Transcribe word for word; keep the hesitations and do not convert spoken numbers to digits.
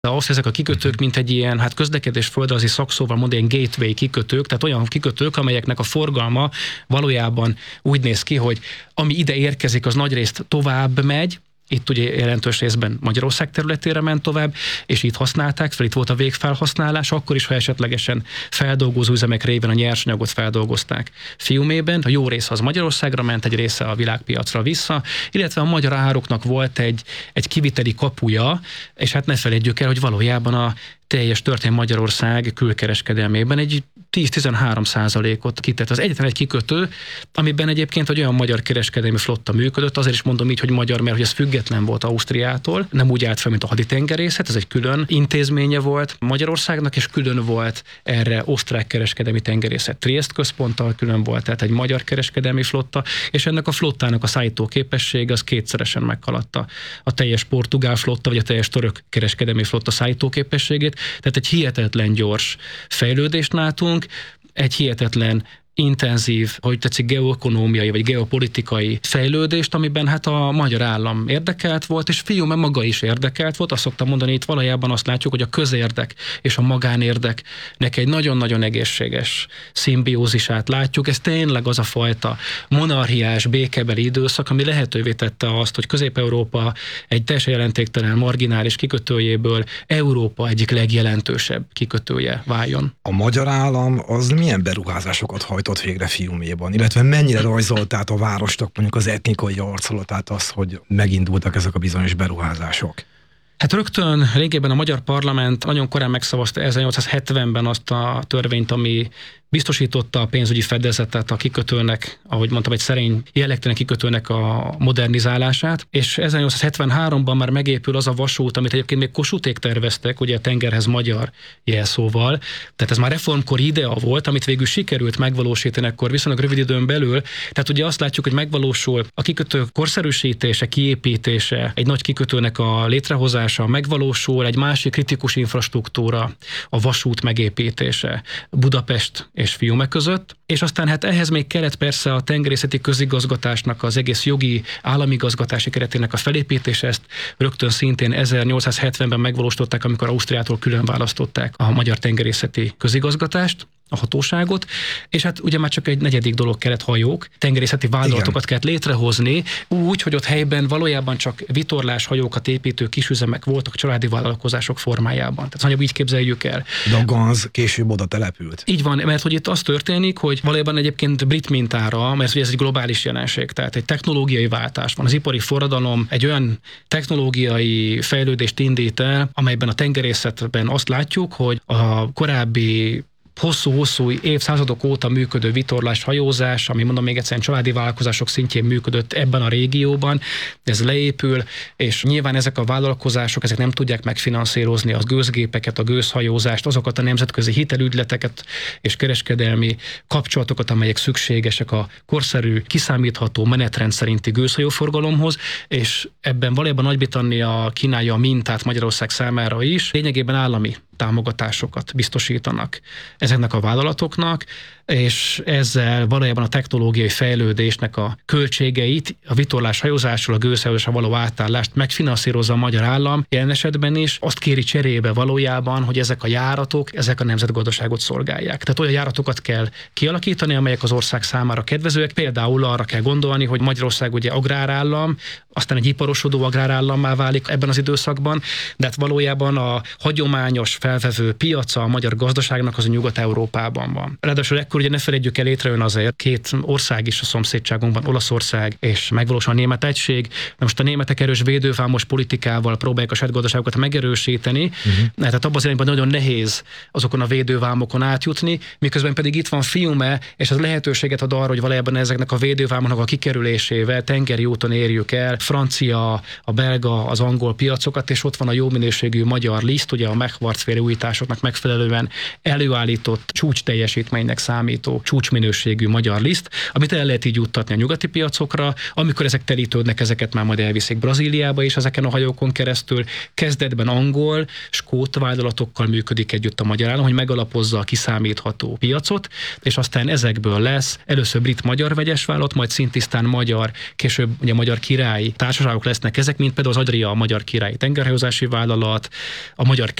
De ahhoz, ezek a kikötők, mint egy ilyen hát közlekedés földrajzi szakszóval mondani, ilyen gateway kikötők, tehát olyan kikötők, amelyeknek a forgalma valójában úgy néz ki, hogy ami ide érkezik, az nagyrészt tovább megy. Itt ugye jelentős részben Magyarország területére ment tovább, és itt használták fel, itt volt a végfelhasználás, akkor is, ha esetlegesen feldolgozó üzemek révén a nyersanyagot feldolgozták Fiumében. A jó része az Magyarországra ment, egy része a világpiacra vissza, illetve a magyar áruknak volt egy, egy kiviteli kapuja, és hát ne felejtjük el, hogy valójában a teljes történet Magyarország külkereskedelmében egy tíz-tizenhárom százalékot kitett. Az egyetlen egy kikötő, amiben egyébként egy olyan magyar kereskedelmi flotta működött, azért is mondom így, hogy magyar, mert hogy ez független volt Ausztriától, nem úgy állt fel, mint a haditengerészet, ez egy külön intézménye volt Magyarországnak, és külön volt erre osztrák kereskedelmi tengerészet Triest központtal, külön volt, tehát egy magyar kereskedelmi flotta, és ennek a flottának a szállító képessége az kétszeresen meghaladta a teljes portugál flotta, vagy a teljes török kereskedelmi flotta szállító képességét. Tehát egy hihetetlen gyors fejlődést látunk, egy hihetetlen intenzív, hogy tetszik, geoekonómiai vagy geopolitikai fejlődést, amiben hát a magyar állam érdekelt volt, és Fiume maga is érdekelt volt. Azt szoktam mondani, itt valójában azt látjuk, hogy a közérdek és a magánérdeknek egy nagyon-nagyon egészséges szimbiózisát látjuk. Ez tényleg az a fajta monarchiás, békebeli időszak, ami lehetővé tette azt, hogy Közép-Európa egy teljesen jelentéktelen marginális kikötőjéből Európa egyik legjelentősebb kikötője váljon. A magyar állam az milyen beruházásokat hajtott végre Fiuméban, illetve mennyire rajzolt át a városnak mondjuk az etnikai arculatát az, hogy megindultak ezek a bizonyos beruházások? Hát rögtön régében a magyar parlament nagyon korán megszavazta ezernyolcszázhetvenben azt a törvényt, ami biztosította a pénzügyi fedezetet a kikötőnek, ahogy mondtam, egy szerény jellegtelen kikötőnek a modernizálását, és ezernyolcszázhetvenháromban már megépül az a vasút, amit egyébként még Kossuthék terveztek, ugye a tengerhez magyar jelszóval, tehát ez már reformkori idea volt, amit végül sikerült megvalósítani akkor viszonylag rövid időn belül, tehát ugye azt látjuk, hogy megvalósul a kikötő korszerűsítése, kiépítése, egy nagy kikötőnek a létrehozása, megvalósul egy másik kritikus infrastruktúra, a vasút megépítése, Budapest és Fiume között, és aztán hát ehhez még kellett persze a tengerészeti közigazgatásnak, az egész jogi államigazgatási keretének a felépítése, ezt rögtön szintén ezernyolcszázhetvenben megvalósították, amikor Ausztriától külön választották a magyar tengerészeti közigazgatást, a hatóságot, és hát ugye már csak egy negyedik dolog kellett, hajók, tengerészeti vállalatokat kellett létrehozni, úgy, hogy ott helyben valójában csak vitorlás hajókat építő kisüzemek voltak családi vállalkozások formájában. Tehát nagyjából így képzeljük el. De a Ganz később oda települt. Így van, mert hogy itt az történik, hogy valójában egyébként brit mintára, mert ugye ez egy globális jelenség, tehát egy technológiai váltás van. Az ipari forradalom egy olyan technológiai fejlődést indít el, amelyben a tengerészetben azt látjuk, hogy a korábbi hosszú-hosszú évszázadok óta működő vitorlás hajózás, ami mondom még egyszerűen családi vállalkozások szintjén működött ebben a régióban, ez leépül, és nyilván ezek a vállalkozások, ezek nem tudják megfinanszírozni az gőzgépeket, a gőzhajózást, azokat a nemzetközi hitelügyleteket és kereskedelmi kapcsolatokat, amelyek szükségesek a korszerű, kiszámítható menetrend szerinti gőzhajóforgalomhoz, és ebben valójában Nagy-Britannia kínálja a mintát Magyarország számára is, lényegében állami támogatásokat biztosítanak ezeknek a vállalatoknak, és ezzel valójában a technológiai fejlődésnek a költségeit, a vitorlás hajózásról, a gőzhajózásra való átállást megfinanszírozza a magyar állam. Jelen esetben is azt kéri cserébe valójában, hogy ezek a járatok, ezek a nemzetgazdaságot szolgálják. Tehát olyan járatokat kell kialakítani, amelyek az ország számára kedvezőek. Például arra kell gondolni, hogy Magyarország ugye agrárállam, aztán egy iparosodó agrárállammá válik ebben az időszakban, de hát valójában a hagyományos felvevő piaca a magyar gazdaságnak az a Nyugat-Európában van. Ráadásul ekkor ugye ne felejtjük el, létrejön azért két ország is a szomszédságunkban, Olaszország és megvalósul a német egység. De most a németek erős védővámos politikával próbálják a saját gazdaságokat megerősíteni, uh-huh. tehát abban az irányban nagyon nehéz azokon a védővámokon átjutni, miközben pedig itt van Fiume, és ez lehetőséget ad arra, hogy valójában ezeknek a védővámoknak a kikerülésével tengeri úton érjük el francia, a belga, az angol piacokat, és ott van a jó minőségű magyar liszt, ugye a Mechwartz-féle újításoknak megfelelően előállított csúcs teljesítménynek számít számító csúcsminőségű magyar liszt, amit el lehet így juttatni a nyugati piacokra, amikor ezek telítődnek, ezeket már majd elviszik Brazíliába is ezeken a hajókon keresztül. Kezdetben angol, skót vállalatokkal működik együtt a magyar állam, hogy megalapozza a kiszámítható piacot, és aztán ezekből lesz először brit-magyar vegyes vállalat, majd szintisztán magyar, később ugye magyar királyi társaságok lesznek ezek, mint például az Adria, a magyar királyi tengerhajózási vállalat, a magyar